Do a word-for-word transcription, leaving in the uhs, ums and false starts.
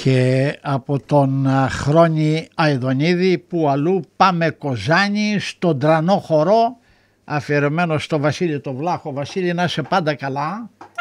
και από τον Χρόνη Αηδονίδη που αλλού πάμε Κοζάνη στον Τρανό χορό, αφιερωμένο στο Βασίλη το Βλάχο. Βασίλη, να είσαι πάντα καλά.